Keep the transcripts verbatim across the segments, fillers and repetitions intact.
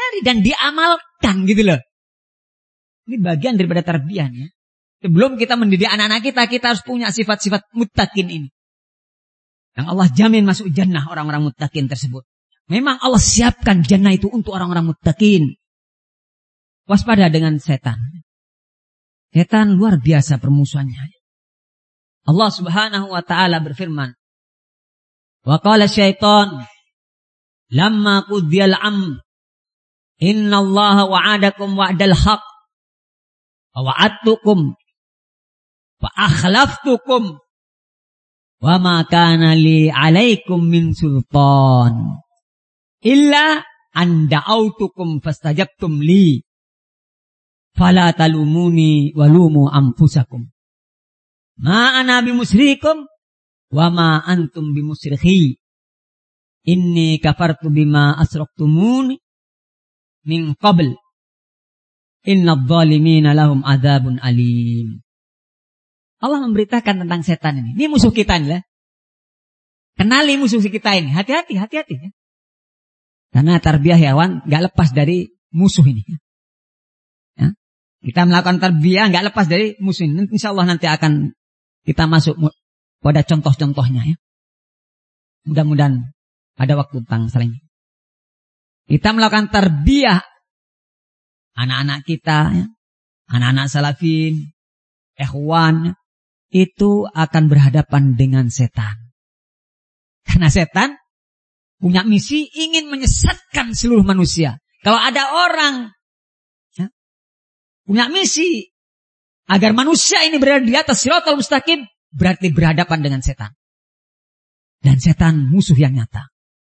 dipelajari dan diamalkan gitu loh. Ini bagian daripada tarbiyah ya. Sebelum kita mendidik anak-anak kita, kita harus punya sifat-sifat muttaqin ini. Yang Allah jamin masuk jannah orang-orang muttaqin tersebut. Memang Allah siapkan jannah itu untuk orang-orang muttaqin. Waspada dengan setan. Setan luar biasa permusuhannya. Allah Subhanahu wa taala berfirman, wa qala syaitan lamma qudiyal amr innallaha wa'adakum wa'dal haqq wa wa'adtukum fa akhlaftukum wa ma kana li 'alaikum min sultan illa an da'autukum fastajabtum li fala talumuni walumu anfusakum ma ana bimusrikum wa ma antum bimusrikhi inni kafartu bima asraktumuni min qabl innadh dhalimina lahum adzabun alim. Allah memberitakan tentang setan ini. Ini musuh kita nih lah. Kenali musuh kita ini. Hati-hati, hati-hati ya. Karena tarbiyah hewan enggak lepas dari musuh ini. Ya. Kita melakukan tarbiyah enggak lepas dari musuh ini. Insyaallah nanti akan kita masuk pada contoh-contohnya ya. Mudah-mudahan ada waktu tentang selanjutnya. Kita melakukan tarbiyah anak-anak kita, ya. Anak-anak salafin, ikhwan, itu akan berhadapan dengan setan. Karena setan punya misi ingin menyesatkan seluruh manusia. Kalau ada orang ya, punya misi agar manusia ini berada di atas siratal mustaqim, berarti berhadapan dengan setan. Dan setan musuh yang nyata.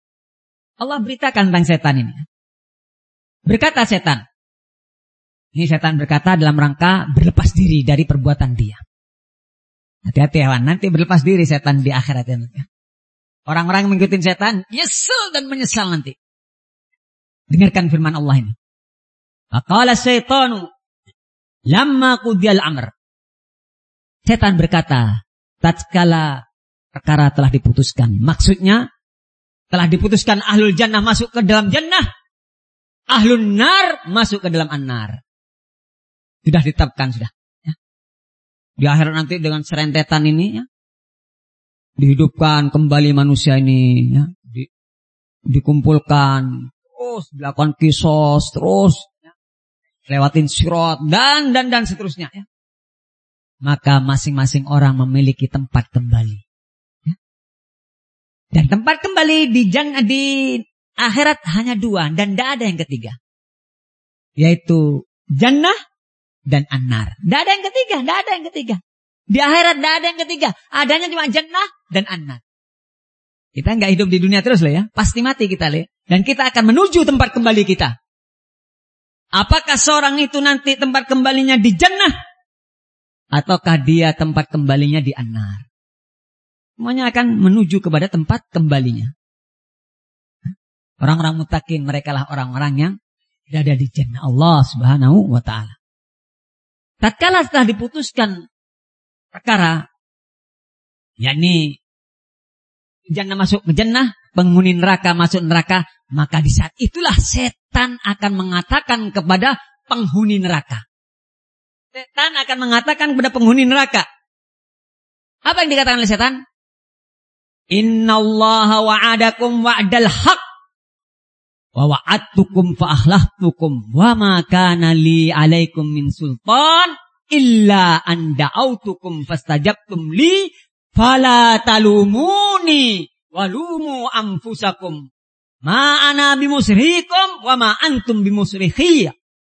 Allah beritakan tentang setan ini. Berkata setan. Ini setan berkata dalam rangka berlepas diri dari perbuatan dia. Hati-hati hewan, nanti berlepas diri setan di akhirat ya. Orang-orang yang mengikuti setan nyesel dan menyesal nanti. Dengarkan firman Allah ini. Faqala syaitanu lamma qudiyal amr. Setan berkata, tatkala perkara telah diputuskan. Maksudnya telah diputuskan ahlul jannah masuk ke dalam jannah, ahlun nar masuk ke dalam an-nar. Sudah ditetapkan sudah. Ya. Di akhirat nanti dengan serentetan ini, ya, dihidupkan kembali manusia ini, ya, di, dikumpulkan, terus dilakukan kisos, terus ya, lewatin sirat dan dan dan seterusnya. Ya. Maka masing-masing orang memiliki tempat kembali. Ya. Dan tempat kembali di jannah di akhirat hanya dua dan tidak ada yang ketiga, yaitu jannah dan an-nar. Tidak ada yang ketiga, tidak ada yang ketiga. Di akhirat tidak ada yang ketiga, adanya cuma jannah dan an-nar. Kita nggak hidup di dunia terus lah ya, pasti mati kita lah. Dan kita akan menuju tempat kembali kita. Apakah seorang itu nanti tempat kembalinya di jannah, ataukah dia tempat kembalinya di an-nar? Semuanya akan menuju kepada tempat kembalinya. Orang-orang muttaqin, mereka lah orang-orang yang berada di jannah Allah Subhanahu wa taala. Tatkala setelah diputuskan perkara, yakni jannah masuk ke jannah, penghuni neraka masuk neraka, maka di saat itulah setan akan mengatakan kepada penghuni neraka. Setan akan mengatakan kepada penghuni neraka. Apa yang dikatakan oleh setan? Innallaha wa'adakum wa'dal haqq wa wa'adtukum fa akhlaftukum wa ma kana li 'alaikum min sultan illa an da'autukum fastajabtum li fala talumuni walumu anfusakum ma ana bimusrikum wa ma antum bimusrikhi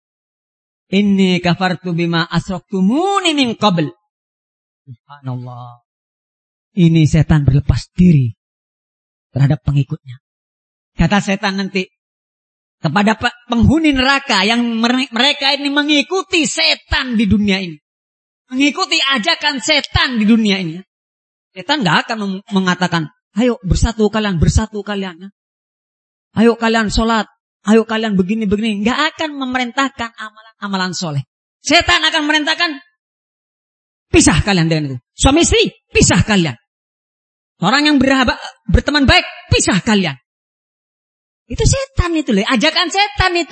inni kafartu bima asraktumuni min qabl. Subhanallah. Ini setan berlepas diri terhadap pengikutnya. Kata setan nanti kepada penghuni neraka yang mereka ini mengikuti setan di dunia ini, mengikuti ajakan setan di dunia ini. Setan gak akan mengatakan, ayo bersatu kalian, bersatu kalian. Ayo kalian sholat, ayo kalian begini-begini. Gak akan memerintahkan amalan-amalan soleh. Setan akan memerintahkan, pisah kalian dengan itu. Suami istri, pisah kalian. Orang yang berhaba, berteman baik, pisah kalian. Itu setan itu, ajakan setan itu.